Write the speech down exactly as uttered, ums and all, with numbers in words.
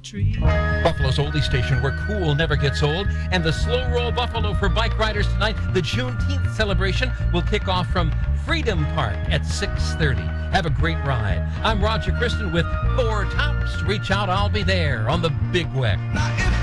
tree. Buffalo's oldie station where cool never gets old. And the Slow Roll Buffalo for bike riders tonight. The Juneteenth celebration will kick off from Freedom Park at six thirty. Have a great ride. I'm Roger Kristen with Four Tops. Reach out, I'll be there on the Big Weck. Now if